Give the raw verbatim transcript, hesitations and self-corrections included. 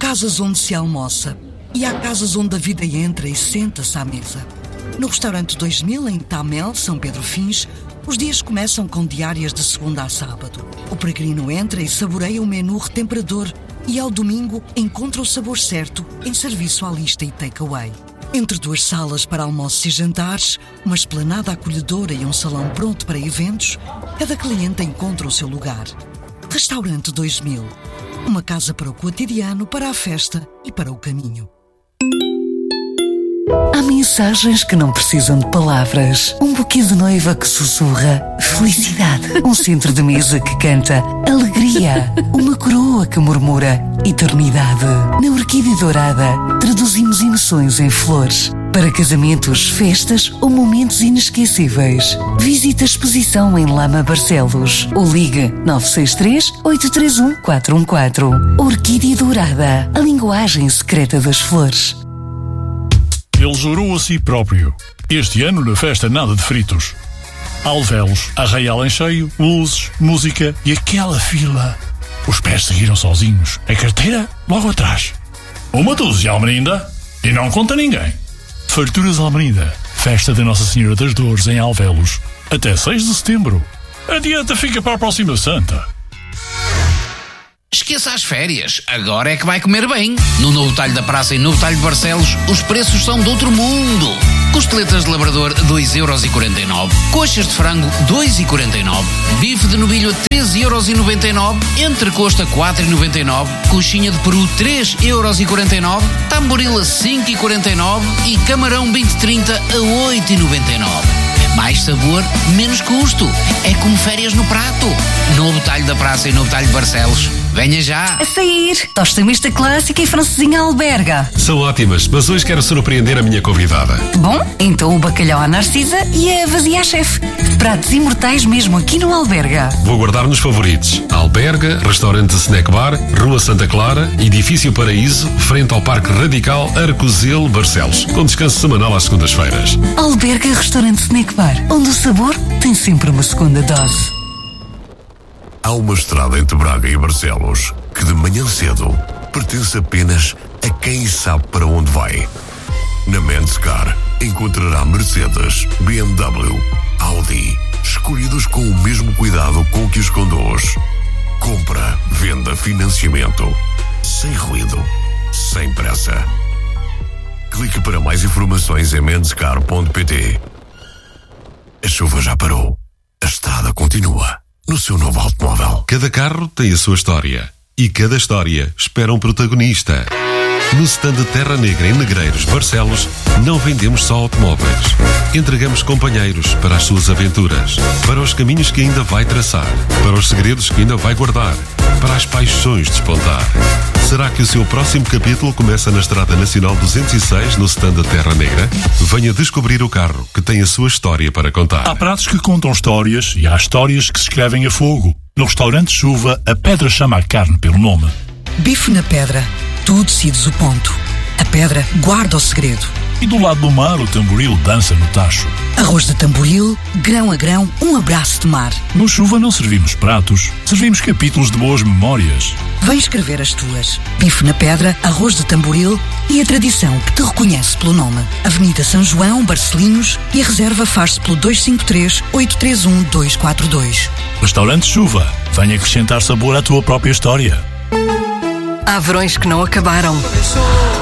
casas onde se almoça e há casas onde a vida entra e senta-se à mesa. No restaurante dois mil, em Tamel, São Pedro Fins, os dias começam com diárias de segunda a sábado. O peregrino entra e saboreia o menu retemperador e ao domingo encontra o sabor certo em serviço à lista e takeaway. Entre duas salas para almoços e jantares, uma esplanada acolhedora e um salão pronto para eventos, cada cliente encontra o seu lugar. Restaurante dois mil. Uma casa para o cotidiano, para a festa e para o caminho. Há mensagens que não precisam de palavras. Um buquê de noiva que sussurra felicidade. Um centro de mesa que canta alegria. Uma coroa que murmura eternidade. Na Orquídea Dourada, traduzimos emoções em flores. Para casamentos, festas ou momentos inesquecíveis. Visite a exposição em Lama Barcelos ou ligue nove seis três, oito três um, quatro um quatro. Orquídea Dourada, a linguagem secreta das flores. Ele jurou a si próprio: este ano na festa nada de fritos. Alvéolos, arraial em cheio, luzes, música e aquela fila. Os pés seguiram sozinhos, a carteira logo atrás. Uma dúzia, Almerinda, e não conta ninguém. Farturas Almerinda, festa da Nossa Senhora das Dores em Alvéolos, até seis de setembro. A dieta fica para a próxima Santa. Esqueça as férias, agora é que vai comer bem. No Novo Talho da Praça e Novo Talho de Barcelos, os preços são de outro mundo. Costeletas de labrador, dois euros e quarenta e nove. Coxas de frango, dois euros e quarenta e nove. Bife de novilho a treze euros e noventa e nove. Entrecosta, quatro euros e noventa e nove. Coxinha de peru, três euros e quarenta e nove. Tamboril a cinco euros e quarenta e nove. E camarão vinte trinta a oito euros e noventa e nove. Mais sabor, menos custo. É como férias no prato. Novo Talho da Praça e Novo Talho de Barcelos. Venha já! A sair! Tosta mista clássica e francesinha alberga. São ótimas, mas hoje quero surpreender a minha convidada. Bom, então o bacalhau à Narcisa e a vazia à chefe. Pratos imortais mesmo aqui no Alberga. Vou guardar nos favoritos. Alberga, restaurante Snack Bar, Rua Santa Clara, Edifício Paraíso, frente ao Parque Radical Arcozelo, Barcelos, com descanso semanal às segundas-feiras. Alberga Restaurante Snack Bar, onde o sabor tem sempre uma segunda dose. Há uma estrada entre Braga e Barcelos que de manhã cedo pertence apenas a quem sabe para onde vai. Na Menscar encontrará Mercedes, B M W, Audi, escolhidos com o mesmo cuidado com que os conduz. Compra, venda, financiamento, sem ruído, sem pressa. Clique para mais informações em menscar ponto pt. A chuva já parou. A estrada continua. No seu novo automóvel. Cada carro tem a sua história. E cada história espera um protagonista. No stand Terra Negra em Negreiros, Barcelos, não vendemos só automóveis. Entregamos companheiros para as suas aventuras, para os caminhos que ainda vai traçar, para os segredos que ainda vai guardar, para as paixões de despontar. Será que o seu próximo capítulo começa na Estrada Nacional duzentos e seis, no stand da Terra Negra? Venha descobrir o carro que tem a sua história para contar. Há pratos que contam histórias e há histórias que se escrevem a fogo. No restaurante Chuva, a pedra chama a carne pelo nome. Bife na pedra. Tu decides o ponto. A pedra guarda o segredo. E do lado do mar, o tamboril dança no tacho. Arroz de tamboril, grão a grão, um abraço de mar. No Chuva não servimos pratos, servimos capítulos de boas memórias. Vem escrever as tuas. Bife na pedra, arroz de tamboril e a tradição que te reconhece pelo nome. Avenida São João, Barcelinhos, e a reserva faz-se pelo dois cinco três, oito três um, dois quatro dois. Restaurante Chuva. Venha acrescentar sabor à tua própria história. Há verões que não acabaram.